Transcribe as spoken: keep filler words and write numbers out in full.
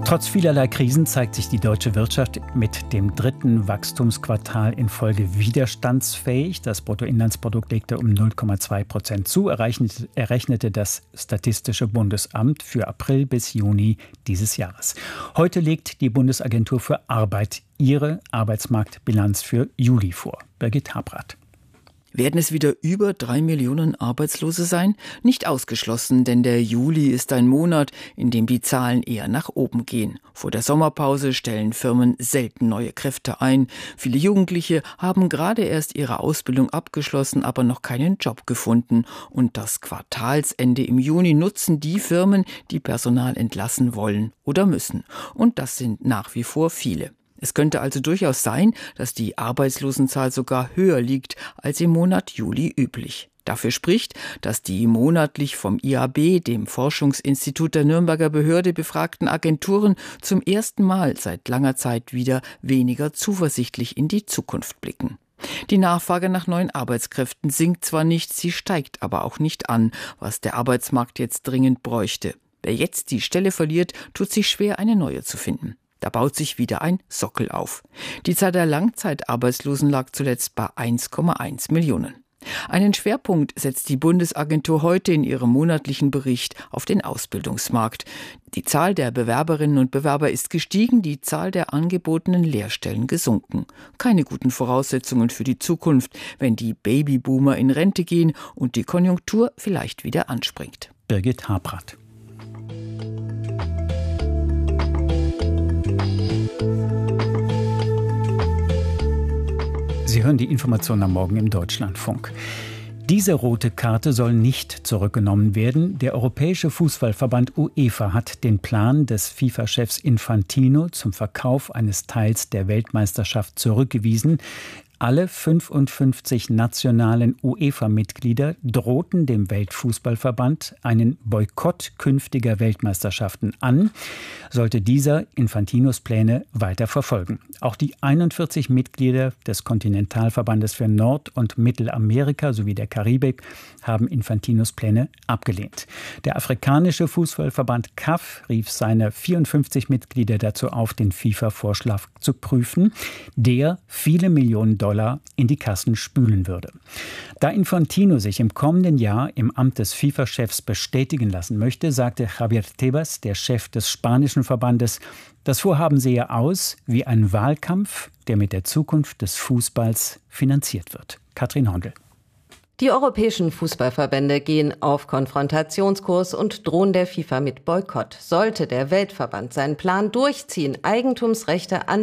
Trotz vielerlei Krisen zeigt sich die deutsche Wirtschaft mit dem dritten Wachstumsquartal in Folge widerstandsfähig. Das Bruttoinlandsprodukt legte um null Komma zwei Prozent zu, errechnete, errechnete das Statistische Bundesamt für April bis Juni dieses Jahres. Heute legt die Bundesagentur für Arbeit ihre Arbeitsmarktbilanz für Juli vor. Birgit Habrath. Werden es wieder über drei Millionen Arbeitslose sein? Nicht ausgeschlossen, denn der Juli ist ein Monat, in dem die Zahlen eher nach oben gehen. Vor der Sommerpause stellen Firmen selten neue Kräfte ein. Viele Jugendliche haben gerade erst ihre Ausbildung abgeschlossen, aber noch keinen Job gefunden. Und das Quartalsende im Juni nutzen die Firmen, die Personal entlassen wollen oder müssen. Und das sind nach wie vor viele. Es könnte also durchaus sein, dass die Arbeitslosenzahl sogar höher liegt als im Monat Juli üblich. Dafür spricht, dass die monatlich vom I A B, dem Forschungsinstitut der Nürnberger Behörde, befragten Agenturen zum ersten Mal seit langer Zeit wieder weniger zuversichtlich in die Zukunft blicken. Die Nachfrage nach neuen Arbeitskräften sinkt zwar nicht, sie steigt aber auch nicht an, was der Arbeitsmarkt jetzt dringend bräuchte. Wer jetzt die Stelle verliert, tut sich schwer, eine neue zu finden. Da baut sich wieder ein Sockel auf. Die Zahl der Langzeitarbeitslosen lag zuletzt bei eins Komma eins Millionen. Einen Schwerpunkt setzt die Bundesagentur heute in ihrem monatlichen Bericht auf den Ausbildungsmarkt. Die Zahl der Bewerberinnen und Bewerber ist gestiegen, die Zahl der angebotenen Lehrstellen gesunken. Keine guten Voraussetzungen für die Zukunft, wenn die Babyboomer in Rente gehen und die Konjunktur vielleicht wieder anspringt. Birgit Habrath. Sie hören die Informationen am Morgen im Deutschlandfunk. Diese rote Karte soll nicht zurückgenommen werden. Der Europäische Fußballverband UEFA hat den Plan des FIFA-Chefs Infantino zum Verkauf eines Teils der Weltmeisterschaft zurückgewiesen. Alle fünfundfünfzig nationalen UEFA-Mitglieder drohten dem Weltfußballverband einen Boykott künftiger Weltmeisterschaften an, sollte dieser Infantinos Pläne weiter verfolgen. Auch die einundvierzig Mitglieder des Kontinentalverbandes für Nord- und Mittelamerika sowie der Karibik haben Infantinos Pläne abgelehnt. Der afrikanische Fußballverband C A F rief seine vierundfünfzig Mitglieder dazu auf, den FIFA-Vorschlag zu prüfen, der viele Millionen Dollar in die Kassen spülen würde. Da Infantino sich im kommenden Jahr im Amt des FIFA-Chefs bestätigen lassen möchte, sagte Javier Tebas, der Chef des spanischen Verbandes, das Vorhaben sehe aus wie ein Wahlkampf, der mit der Zukunft des Fußballs finanziert wird. Katrin Hondel. Die europäischen Fußballverbände gehen auf Konfrontationskurs und drohen der FIFA mit Boykott. Sollte der Weltverband seinen Plan durchziehen, Eigentumsrechte an